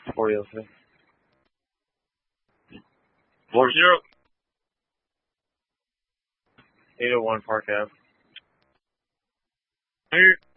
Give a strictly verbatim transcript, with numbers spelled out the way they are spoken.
forty oh six. Four zero. eight oh one Park Ave. Here.